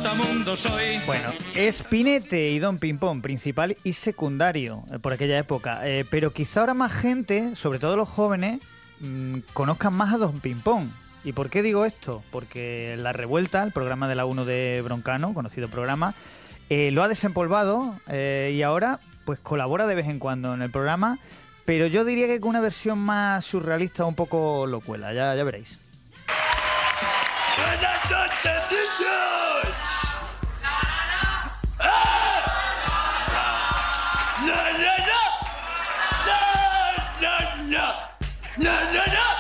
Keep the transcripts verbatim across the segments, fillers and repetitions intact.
trotamundo soy. Bueno, Spinette y Don Pimpón, principal y secundario eh, por aquella época. Eh, pero quizá ahora más gente, sobre todo los jóvenes, mmm, conozcan más a Don Pimpón. ¿Y por qué digo esto? Porque La Revuelta, el programa de la uno de Broncano, conocido programa, eh, lo ha desempolvado eh, y ahora pues colabora de vez en cuando en el programa, pero yo diría que con una versión más surrealista, un poco locuela, ya, ya veréis. ¡Buenas noches, niños! ¡Ah! ¡No, no, no! ¡No, no, no! ¡No, no,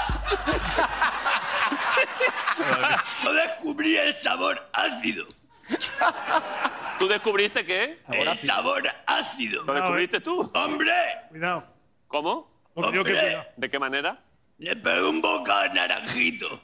no! Yo descubrí el sabor ácido. ¿Tú descubriste qué? El ácido. sabor ácido. ¿Lo descubriste tú? ¡Hombre! Cuidado. ¿Cómo? Hombre, que cuidado. ¿De qué manera? Le pegué un bocado a Naranjito.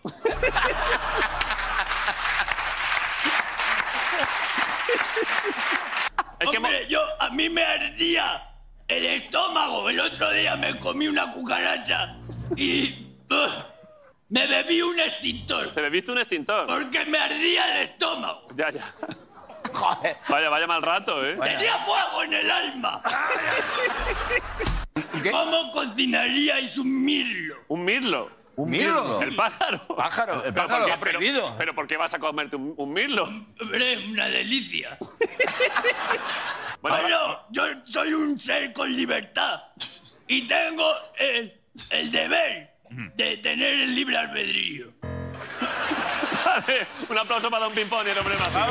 Es que Hombre, yo, a mí me ardía el estómago. El otro día me comí una cucaracha y uh, me bebí un extintor. ¿Te bebiste un extintor? Porque me ardía el estómago. Ya, ya. Joder. Vaya, vaya mal rato, ¿eh? Bueno. Tenía fuego en el alma. ¿Y qué? ¿Cómo cocinaríais un mirlo? ¿Un mirlo? ¿Un mirlo? ¿El pájaro? Pájaro. El ¿Pero pájaro por qué? está prohibido. Pero, pero ¿por qué vas a comerte un, un mirlo? Hombre, una delicia. Bueno, Bueno, yo soy un ser con libertad y tengo el, el deber de tener el libre albedrío. vale, un aplauso para Don Pimpón y el hombre mágico.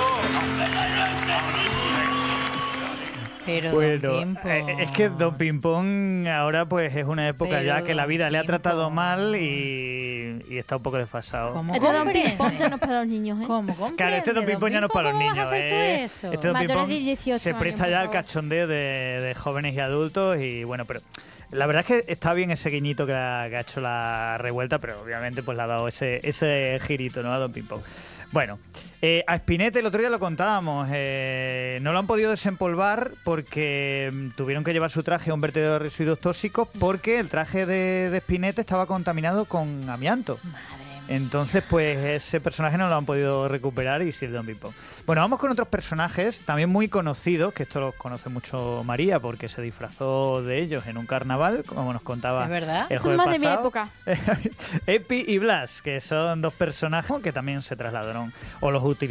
Pero Bueno, Don Pimpón. eh, es que Don Pimpón ahora pues es una época Pero ya que la vida Don le ha tratado Pimpón. mal y, y está un poco desfasado. ¿Cómo Este Don comprende? Pimpón ya no es para los niños, ¿eh? ¿Cómo Claro, comprende, este Don Pimpón ya no es para los ¿Cómo vas niños. a hacer tú eh. eso? Este Don Mayores Pimpón de dieciocho se años, presta por ya al favor. cachondeo de, de jóvenes y adultos y bueno, pero la verdad es que está bien ese guiñito que ha, que ha hecho La Revuelta, pero obviamente pues le ha dado ese, ese girito, ¿no? A Don Pimpón. Bueno, eh, a Spinette el otro día lo contábamos, eh, no lo han podido desempolvar porque mm, tuvieron que llevar su traje a un vertedero de residuos tóxicos porque el traje de, de Spinette estaba contaminado con amianto. Entonces, pues ese personaje no lo han podido recuperar y sí el Don Pimpón. Bueno, vamos con otros personajes también muy conocidos, que esto los conoce mucho María porque se disfrazó de ellos en un carnaval, como nos contaba ¿Es verdad? el Son jueves más de mi pasado. época. Epi y Blas, que son dos personajes que también se trasladaron o los utilizaron